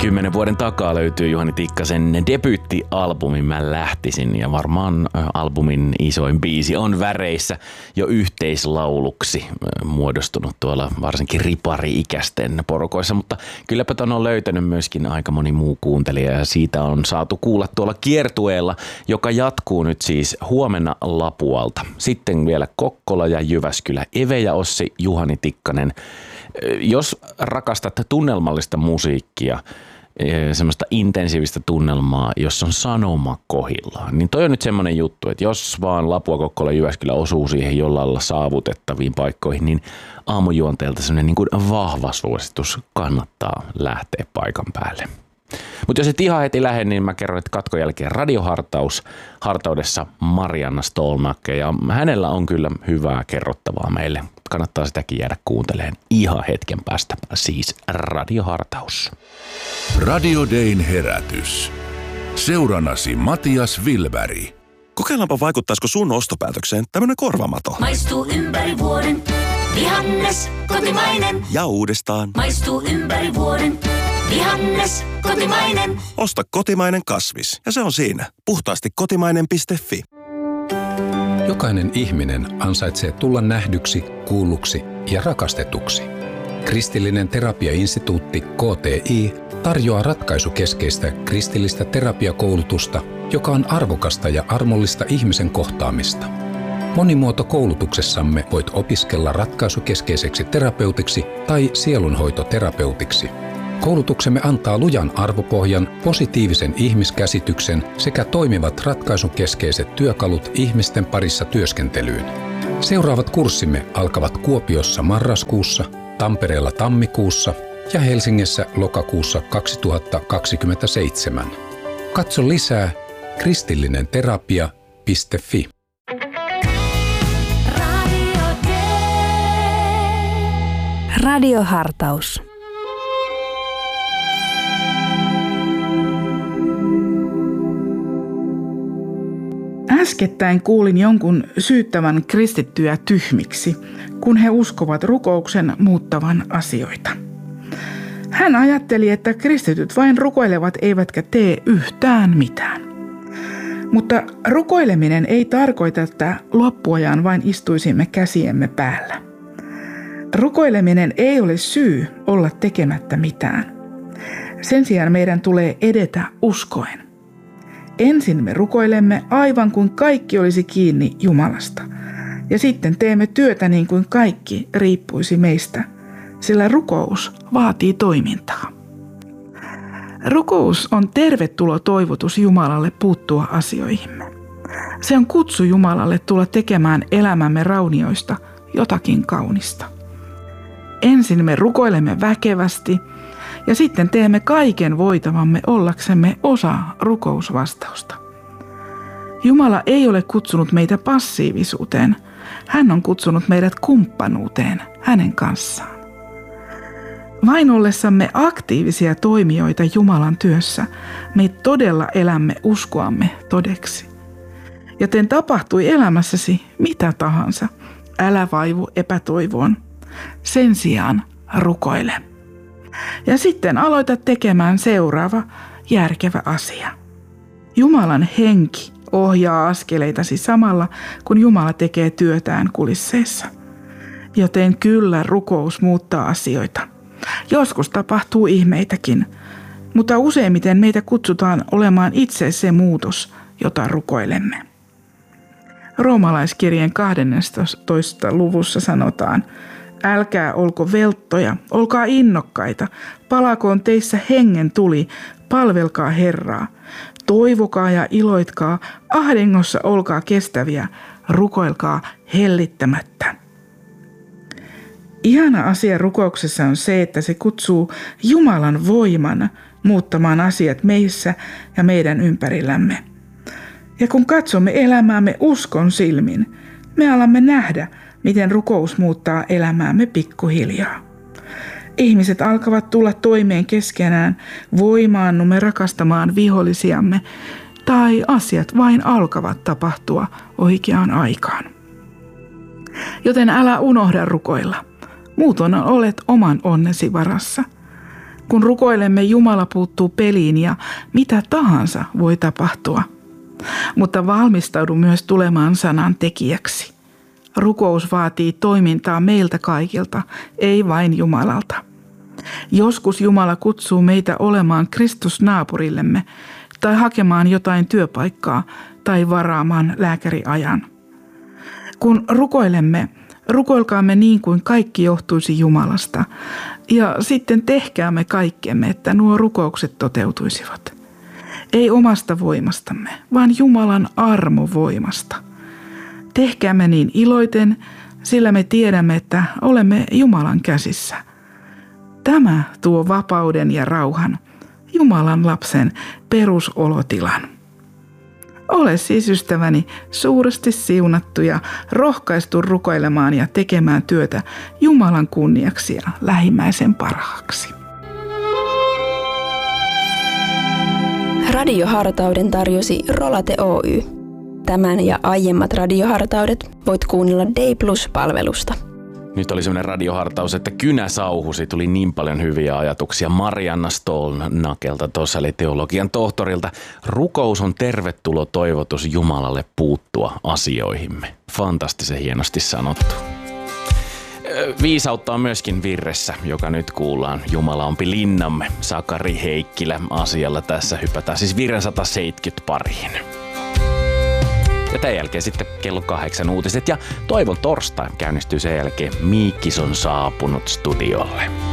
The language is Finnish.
10 vuoden takaa löytyy Juhani Tikkasen debyyttialbumi Mä lähtisin, ja varmaan albumin isoin biisi on väreissä jo yhteislauluksi muodostunut tuolla varsinkin ripari-ikäisten porukoissa, mutta kylläpä ton on löytänyt myöskin aika moni muu kuuntelija, ja siitä on saatu kuulla tuolla kiertueella, joka jatkuu nyt siis huomenna Lapualta. Sitten vielä Kokkola ja Jyväskylä, Eve ja Ossi, Juhani Tikkanen. Jos rakastat tunnelmallista musiikkia, semmoista intensiivistä tunnelmaa, jossa on sanoma kohillaan, niin toi on nyt semmoinen juttu, että jos vaan Lapua, Kokkola, Jyväskylä osuu siihen jollain lailla saavutettaviin paikkoihin, niin aamujuonteelta semmoinen niin kuin vahva suositus, kannattaa lähteä paikan päälle. Mutta jos et ihan heti lähde, niin mä kerron, että katkon jälkeen radiohartaus, hartaudessa Marianna Stålnacke, ja hänellä on kyllä hyvää kerrottavaa meille. Kannattaa sitäkin jäädä kuuntelemaan ihan hetken päästä, siis radiohartaus. Radio Dayn herätys. Seurannasi Matias Wilberg. Kokeillaanpa vaikuttaisiko sun ostopäätökseen tämmönen korvamato. Maistuu ympäri vuoden, vihannes, kotimainen. Ja uudestaan. Maistuu ympäri vuoden, vihannes, kotimainen. Osta kotimainen kasvis, ja se on siinä. Puhtaasti kotimainen.fi. Jokainen ihminen ansaitsee tulla nähdyksi, kuulluksi ja rakastetuksi. Kristillinen terapiainstituutti KTI tarjoaa ratkaisukeskeistä kristillistä terapiakoulutusta, joka on arvokasta ja armollista ihmisen kohtaamista. Monimuotokoulutuksessamme voit opiskella ratkaisukeskeiseksi terapeutiksi tai sielunhoitoterapeutiksi. Koulutuksemme antaa lujan arvopohjan, positiivisen ihmiskäsityksen sekä toimivat ratkaisukeskeiset työkalut ihmisten parissa työskentelyyn. Seuraavat kurssimme alkavat Kuopiossa marraskuussa, Tampereella tammikuussa ja Helsingissä lokakuussa 2027. Katso lisää kristillinenterapia.fi. Radiohartaus. Äskettäin kuulin jonkun syyttävän kristittyjä tyhmiksi, kun he uskovat rukouksen muuttavan asioita. Hän ajatteli, että kristityt vain rukoilevat eivätkä tee yhtään mitään. Mutta rukoileminen ei tarkoita, että loppuajan vain istuisimme käsiemme päällä. Rukoileminen ei ole syy olla tekemättä mitään. Sen sijaan meidän tulee edetä uskoen. Ensin me rukoilemme aivan kuin kaikki olisi kiinni Jumalasta. Ja sitten teemme työtä niin kuin kaikki riippuisi meistä, sillä rukous vaatii toimintaa. Rukous on tervetulo toivotus Jumalalle puuttua asioihimme. Se on kutsu Jumalalle tulla tekemään elämämme raunioista jotakin kaunista. Ensin me rukoilemme väkevästi ja sitten teemme kaiken voitavamme ollaksemme osa rukousvastausta. Jumala ei ole kutsunut meitä passiivisuuteen. Hän on kutsunut meidät kumppanuuteen hänen kanssaan. Vain ollessamme aktiivisia toimijoita Jumalan työssä, me todella elämme uskoamme todeksi. Joten tapahtui elämässäsi mitä tahansa, älä vaivu epätoivoon. Sen sijaan rukoile. Ja sitten aloita tekemään seuraava järkevä asia. Jumalan henki ohjaa askeleitasi samalla, kun Jumala tekee työtään kulisseissa. Joten kyllä rukous muuttaa asioita. Joskus tapahtuu ihmeitäkin, mutta useimmiten meitä kutsutaan olemaan itse se muutos, jota rukoilemme. Roomalaiskirjeen 12. luvussa sanotaan: älkää olko velttoja, olkaa innokkaita, palakoon teissä hengen tuli, palvelkaa Herraa. Toivokaa ja iloitkaa, ahdingossa olkaa kestäviä, rukoilkaa hellittämättä. Ihana asia rukouksessa on se, että se kutsuu Jumalan voiman muuttamaan asiat meissä ja meidän ympärillämme. Ja kun katsomme elämäämme uskon silmin, me alamme nähdä, miten rukous muuttaa elämäämme pikkuhiljaa. Ihmiset alkavat tulla toimeen keskenään, voimaannumme rakastamaan vihollisiamme, tai asiat vain alkavat tapahtua oikeaan aikaan. Joten älä unohda rukoilla. Muutoin olet oman onnesi varassa. Kun rukoilemme, Jumala puuttuu peliin ja mitä tahansa voi tapahtua. Mutta valmistaudu myös tulemaan sanan tekijäksi. Rukous vaatii toimintaa meiltä kaikilta, ei vain Jumalalta. Joskus Jumala kutsuu meitä olemaan Kristus naapurillemme tai hakemaan jotain työpaikkaa tai varaamaan lääkäriajan. Kun rukoilemme, rukoilkaamme niin kuin kaikki johtuisi Jumalasta ja sitten tehkäämme kaikkemme, että nuo rukoukset toteutuisivat. Ei omasta voimastamme, vaan Jumalan armovoimasta. Tehkäämme niin iloiten, sillä me tiedämme, että olemme Jumalan käsissä. Tämä tuo vapauden ja rauhan, Jumalan lapsen perusolotilan. Ole siis ystäväni suuresti siunattu ja rohkaistu rukoilemaan ja tekemään työtä Jumalan kunniaksi ja lähimmäisen parhaaksi. Radiohartauden tarjosi Rolate Oy. Tämän ja aiemmat radiohartaudet voit kuunnella Day Plus-palvelusta. Nyt oli semmoinen radiohartaus, että kynä sauhusi, tuli niin paljon hyviä ajatuksia Marianna Stolnakelta, tuossa eli teologian tohtorilta. Rukous on tervetulo toivotus Jumalalle puuttua asioihimme. Fantastisen hienosti sanottu. Viisautta on myöskin virressä, joka nyt kuullaan. Jumala onpi linnamme. Sakari Heikkilä asialla tässä hypätään siis virren 170 pariin. Ja tämän jälkeen sitten kello 8 uutiset ja Toivon torstai käynnistyy sen jälkeen. Miikkis on saapunut studiolle.